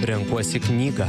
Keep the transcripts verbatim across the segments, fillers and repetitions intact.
Renkuosi knygą.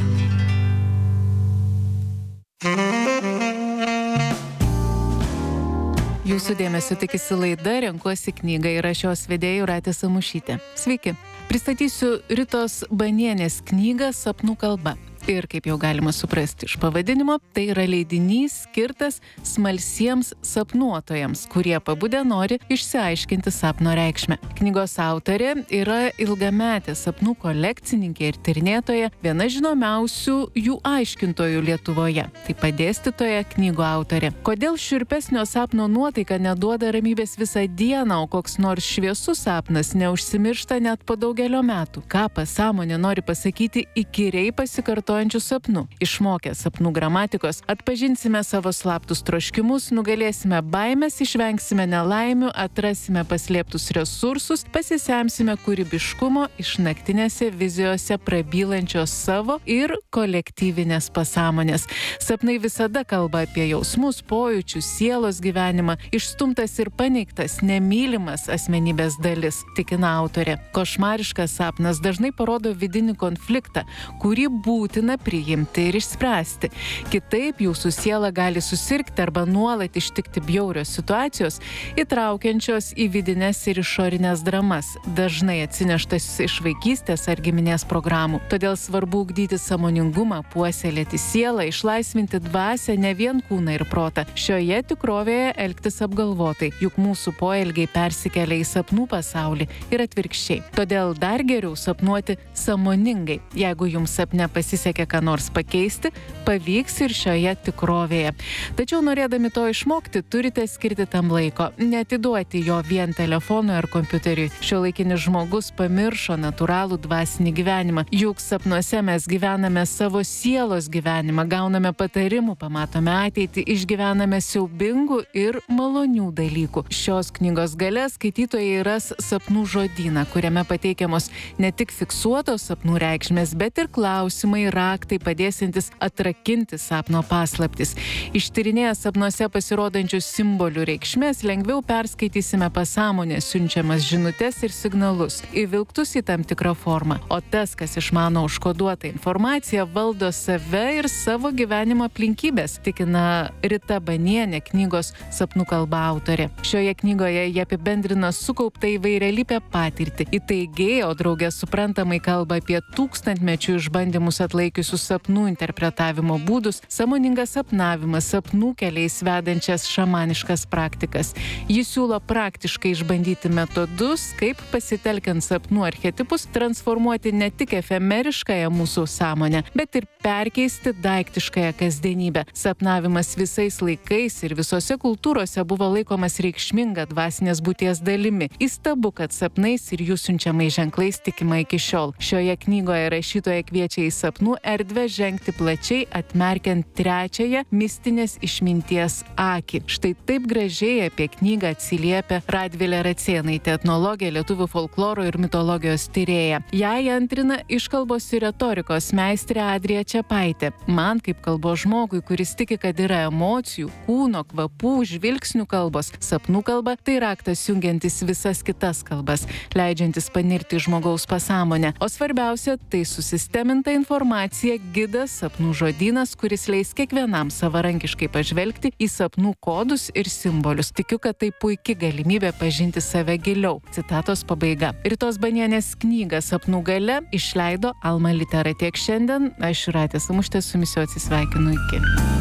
Jūsų dėmesio tikisi laida Renkuosi knygą ir aš jos vedėja Jūratė Samušytė. Sveiki. Pristatysiu Ritos Banienės knygą Sapnų kalba. Ir kaip jau galima suprasti iš pavadinimo, tai yra leidinys skirtas smalsiems sapnuotojams, kurie pabudę nori išsiaiškinti sapno reikšmę. Knygos autorė yra ilgametė sapnų kolekcininkė ir tyrinėtoja, viena žinomiausių jų aiškintojų Lietuvoje. Taip pat dėstytoja, knygų autorė. Kodėl šiurpesnio sapno nuotaika neduoda ramybės visą dieną, o koks nors šviesus sapnas neužsimiršta net po daugelio metų? Ką pasąmonė nori pasakyti įkyriai pasikartojančių sapnų? Išmokę sapnų gramatikos, atpažinsime savo slaptus troškimus, nugalėsime baimės, išvengsime nelaimių, atrasime paslėptus resursus, pasisemsime kūrybiškumo iš naktinėse vizijose prabylančios savo ir kolektyvinės pasąmonės. Sapnai visada kalba apie jausmus, pojūčius, sielos gyvenimą, išstumtas ir paneigtas, nemylimas asmenybės dalis, tikina autorė. Košmariškas sapnas dažnai parodo vidinį konfliktą, kurį būtina priimti ir išspręsti. Kitaip jūsų siela gali susirgti arba nuolat ištikti bjaurios situacijos, įtraukiančios į vidines ir išorinės dramas, dažnai atsineštas iš vaikystės ar giminės programų. Todėl svarbu ugdyti sąmoningumą, puoselėti sielą, išlaisvinti dvasią, ne vien kūną ir protą. Šioje tikrovėje elgtis apgalvotai, juk mūsų poelgiai persikelia į sapnų pasaulį ir atvirkščiai. Todėl dar geriau sapnuoti sąmoningai. Jeigu jums sapne pasisekė ką nors pakeisti, pavyks ir šioje tikrovėje. Tačiau norėdami to išmokti, turite skirti tam laiko, neatiduoti jo vien telefonui ar kompiuteriui. Šiuolaikinis žmogus pamiršo natūralų dvasinį gyvenimą. Juk sapnuose mes gyvename savo sielos gyvenimą, gauname patarimų, pamatome ateitį, išgyvename siaubingų ir malonių dalykų. Šios knygos gale skaitytojai ras sapnų žodyną, kuriame pateikiamos ne tik fiksuotos sapnų reikšmės, bet ir klausimai, raktai padėsintis atrakinti sapno paslaptis. Ištyrinėję sapnuose pasirodančius simbolių reikšmės, lengviau perskaitysime pasąmonės siunčiamas žinutes ir signalus, įvilktus į tam tikrą formą. O tas, kas išmano užkoduotą informaciją, valdo save ir savo gyvenimo aplinkybės, tikina Rita Banienė, knygos Sapnų kalba autorė. Šioje knygoje jie apibendrina sukauptą įvairialypę patirtį. Įtaigiai, o drauge suprantamai kalba apie tūkstantmečių išbandymus atlaikiusius sapnų interpretavimo būdus, sąmoningą sapnavimą, sapnų keliais vedančias šamaniškas praktikas. Jis siūlo praktiškai išbandyti metodus, kaip pasitelkiant sapnų archetipus transformuoti ne tik efemeriškąją mūsų sąmonę, bet ir perkeisti daiktiškąją kasdienybę. Sapnavimas visais laikais ir visose kultūrose buvo laikomas reikšminga dvasinės būties dalimi. Įstabu, kad sapnais ir jų siunčiamais ženklais tikima iki šiol. Šioje knygoje rašytoja kviečia į sapnų erdvę žengti plačiai, atmerkiant trečiąją mistinės išminties akį. Štai taip gražiai apie knygą atsiliepia Radvilė Racėnaitė, etnologė, lietuvių folkloro ir mitologijos tyrėja. Jai antrina iškalbos ir retorikos meistrė Adrija Čepaitė. Man, kaip kalbos žmogui, kuris tiki, kad yra emocijų, kūno, kvapų, žvilgsnių kalbos, sapnų kalba tai raktas jungiantis visas kitas kalbas, leidžiantis panirti į žmogaus pasąmonę. O svarbiausia, tai susisteminta informacija, gidas, sapnų žodynas, kuris leis kiekvienam savarankiškai pažvelgti į sapnų kodus ir simbolius. Tikiu, kad tai puiki galimybė pažinti save giliau. Citatos pabaiga. Ritos Banienės knygą Sapnų galia išleido Alma Litera. Tiek šiandien. Aš Jūratė Samušytė, su jumis jau atsisveikinu iki.